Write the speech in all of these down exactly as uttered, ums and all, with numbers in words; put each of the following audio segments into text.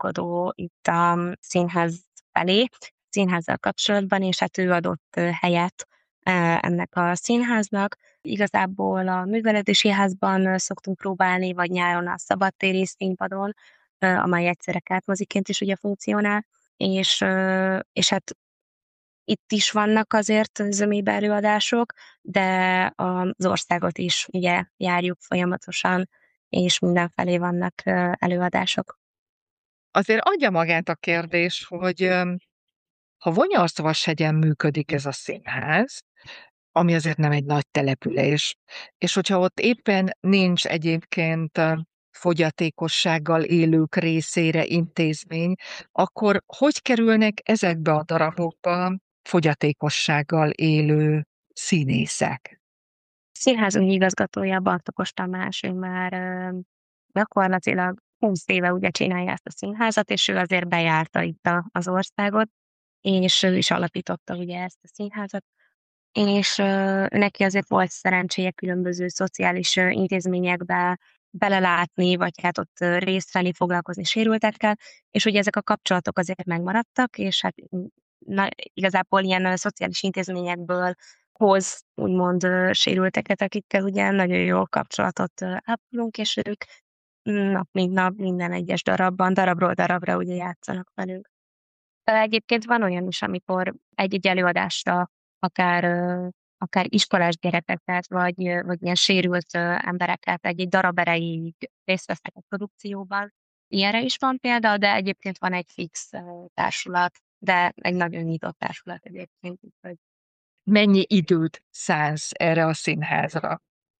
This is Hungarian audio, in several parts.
gondolkodó itt a színház felé, színházzal kapcsolatban, és hát ő adott helyet ennek a színháznak. Igazából a művelődési házban szoktunk próbálni, vagy nyáron a szabadtéri színpadon, amely egyszerre kertmoziként is ugye funkcionál, és, és hát itt is vannak azért zömében előadások, de az országot is ugye járjuk folyamatosan, és mindenfelé vannak előadások. Azért adja magát a kérdés, hogy ha Vonyarszavashegyen működik ez a színház, ami azért nem egy nagy település, és hogyha ott éppen nincs egyébként fogyatékossággal élők részére intézmény, akkor hogy kerülnek ezekbe a darabokba fogyatékossággal élő színészek? A színházunk igazgatója, Bartokos Tamás, ő már gyakorlatilag húsz éve ugye csinálja ezt a színházat, és ő azért bejárta itt a, az országot, és ő is alapította ugye ezt a színházat, és ö, neki azért volt szerencséje különböző szociális ö, intézményekbe belelátni, vagy hát ott ö, részt venni, foglalkozni sérültekkel, és ugye ezek a kapcsolatok azért megmaradtak, és hát na, igazából ilyen ö, szociális intézményekből hoz úgymond ö, sérülteket, akikkel ugye nagyon jó kapcsolatot ö, ápolunk, és ők nap mint nap minden egyes darabban, darabról darabra ugye játszanak velünk. Egyébként van olyan is, amikor egy-egy előadásra akár, ö, akár iskolás gyerekeket, vagy, ö, vagy ilyen sérült, ö, embereket egy-egy darab erejéig részt vesznek a produkcióban. Ilyenre is van példa, de egyébként van egy fix, ö, társulat, de egy nagyon nyitott társulat egyébként, úgyhogy Mennyi időt szánsz erre a színházra?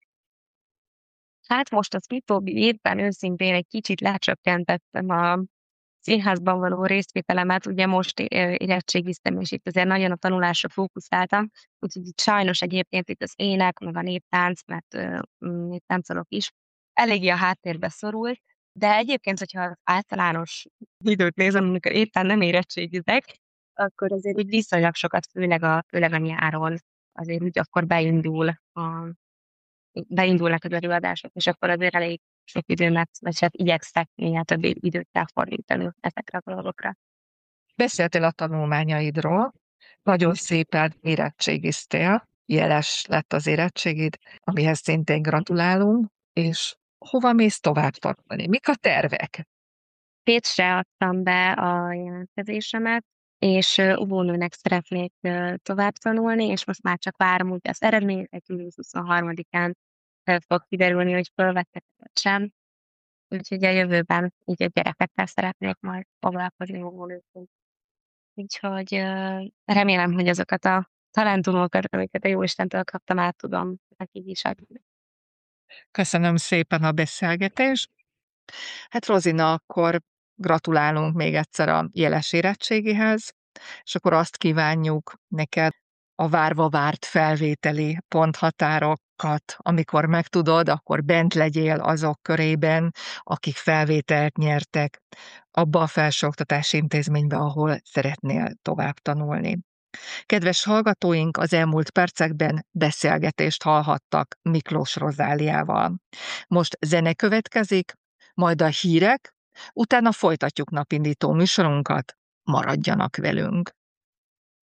hát most az utóbbi évben őszintén egy kicsit lecsökkentettem a színházban való részvételemet, ugye most é érettségiztem, és itt azért nagyon a tanulásra fókuszáltam, úgyhogy itt sajnos egyébként itt az ének, meg a néptánc, mert ö, hm, itt táncolok is, eléggé a háttérbe szorult, de egyébként, hogyha az általános időt nézem, amikor éppen nem érettségizek, akkor azért úgy viszonylag sokat, főleg a főleg a nyáron azért úgy akkor beindul a beindulnak az előadások, és akkor azért elég sok időmet, vagy hát igyekszek minél több időt ráfordítani ezekre a dolgokra. Beszéltél a tanulmányaidról, nagyon szépen érettségiztél, jeles lett az érettségid, amihez szintén gratulálunk, és hova mész tovább tanulni? Mik a tervek? Pécsre adtam be a jelentkezésemet, és ö, óvónőnek szeretnék ö, tovább tanulni, és most már csak várom ugye az eredményt, egy július huszonharmadikán ö, fog kiderülni, hogy fölvettek vagy sem. Úgyhogy a jövőben így a gyerekekkel szeretnék majd foglalkozni óvónőként. Úgyhogy ö, remélem, hogy azokat a talentumokat, amiket a jóistentől kaptam, át tudom nekik is adni. Köszönöm szépen a beszélgetést. Hát Rozina, akkor gratulálunk még egyszer a jeles érettségihez, és akkor azt kívánjuk neked a várva várt felvételi ponthatárokat, amikor megtudod, akkor bent legyél azok körében, akik felvételt nyertek abba a felsőoktatási intézménybe, ahol szeretnél tovább tanulni. Kedves hallgatóink, az elmúlt percekben beszélgetést hallhattak Miklós Rozáliával. Most zene következik, majd a hírek, utána folytatjuk napindító műsorunkat, maradjanak velünk!